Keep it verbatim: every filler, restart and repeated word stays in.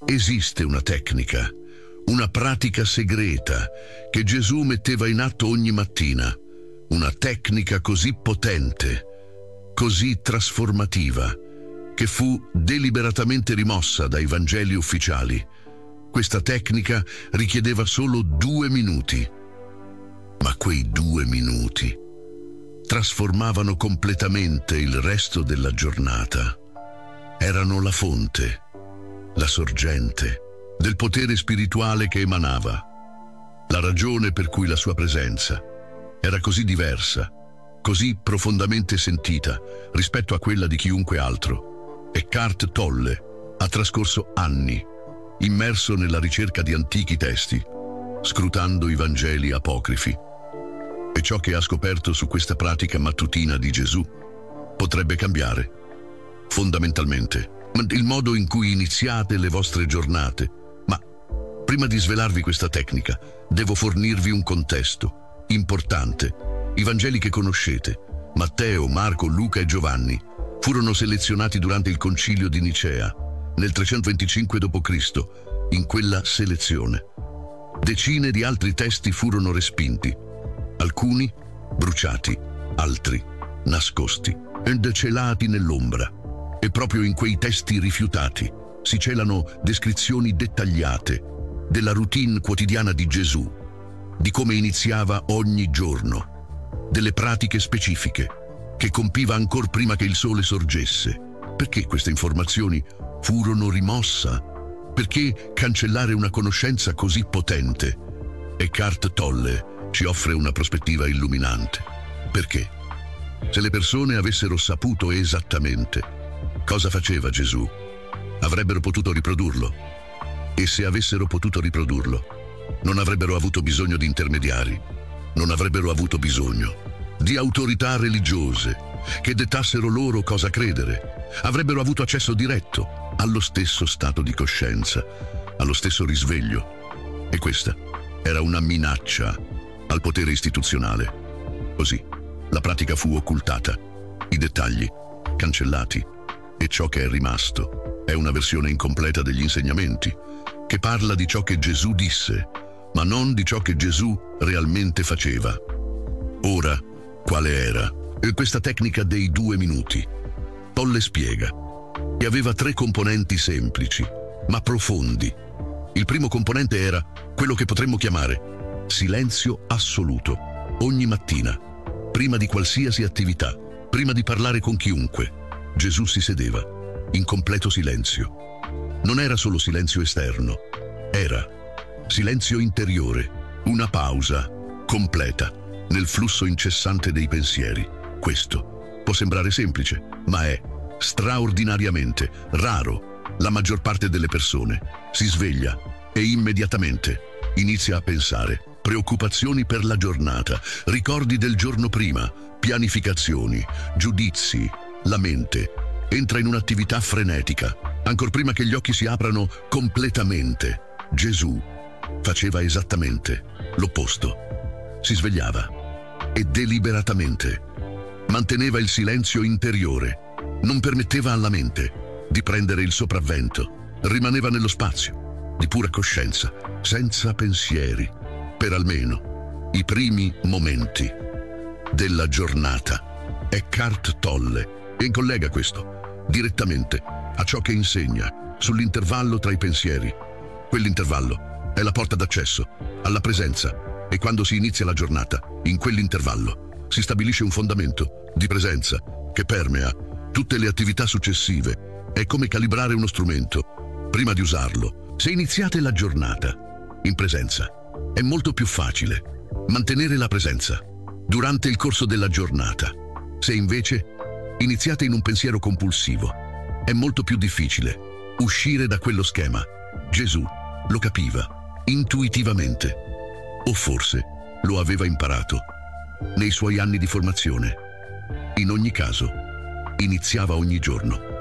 Esiste una tecnica, una pratica segreta che Gesù metteva in atto ogni mattina, una tecnica così potente, così trasformativa, che fu deliberatamente rimossa dai Vangeli ufficiali. Questa tecnica richiedeva solo due minuti, ma quei due minuti trasformavano completamente il resto della giornata. Erano la fonte, la sorgente del potere spirituale che emanava, la ragione per cui la sua presenza era così diversa, così profondamente sentita rispetto a quella di chiunque altro. Eckhart Tolle ha trascorso anni immerso nella ricerca di antichi testi, scrutando i Vangeli apocrifi. E ciò che ha scoperto su questa pratica mattutina di Gesù potrebbe cambiare, fondamentalmente, il modo in cui iniziate le vostre giornate. Ma prima di svelarvi questa tecnica, devo fornirvi un contesto importante. I Vangeli che conoscete, Matteo, Marco, Luca e Giovanni, furono selezionati durante il Concilio di Nicea, nel trecentoventicinque dopo Cristo. In quella selezione, decine di altri testi furono respinti, alcuni bruciati, altri nascosti e celati nell'ombra. E proprio in quei testi rifiutati si celano descrizioni dettagliate della routine quotidiana di Gesù, di come iniziava ogni giorno, delle pratiche specifiche che compiva ancor prima che il sole sorgesse. Perché queste informazioni furono rimosse? Perché cancellare una conoscenza così potente? Eckhart Tolle ci offre una prospettiva illuminante. Perché? Se le persone avessero saputo esattamente cosa faceva Gesù, avrebbero potuto riprodurlo. E se avessero potuto riprodurlo, non avrebbero avuto bisogno di intermediari, non avrebbero avuto bisogno di autorità religiose che dettassero loro cosa credere. Avrebbero avuto accesso diretto allo stesso stato di coscienza, allo stesso risveglio. E questa era una minaccia al potere istituzionale. Così la pratica fu occultata, i dettagli cancellati, e ciò che è rimasto è una versione incompleta degli insegnamenti, che parla di ciò che Gesù disse, ma non di ciò che Gesù realmente faceva. Ora, quale era questa tecnica dei due minuti? Tolle spiega che aveva tre componenti semplici, ma profondi. Il primo componente era quello che potremmo chiamare silenzio assoluto. Ogni mattina, prima di qualsiasi attività, prima di parlare con chiunque, Gesù si sedeva in completo silenzio. Non era solo silenzio esterno, era silenzio interiore, una pausa completa nel flusso incessante dei pensieri. Questo può sembrare semplice, ma è straordinariamente raro. La maggior parte delle persone si sveglia e immediatamente inizia a pensare, preoccupazioni per la giornata, ricordi del giorno prima, pianificazioni, giudizi. La mente entra in un'attività frenetica, ancor prima che gli occhi si aprano completamente. Gesù faceva esattamente l'opposto. Si svegliava e deliberatamente manteneva il silenzio interiore, non permetteva alla mente di prendere il sopravvento, rimaneva nello spazio di pura coscienza, senza pensieri, per almeno i primi momenti della giornata. Eckhart Tolle e collega questo direttamente a ciò che insegna sull'intervallo tra i pensieri. Quell'intervallo è la porta d'accesso alla presenza, e quando si inizia la giornata, in quell'intervallo si stabilisce un fondamento di presenza che permea tutte le attività successive. È come calibrare uno strumento prima di usarlo. Se iniziate la giornata in presenza, è molto più facile mantenere la presenza durante il corso della giornata. Se invece iniziate in un pensiero compulsivo, è molto più difficile uscire da quello schema. Gesù lo capiva intuitivamente, o forse lo aveva imparato nei suoi anni di formazione. In ogni caso, iniziava ogni giorno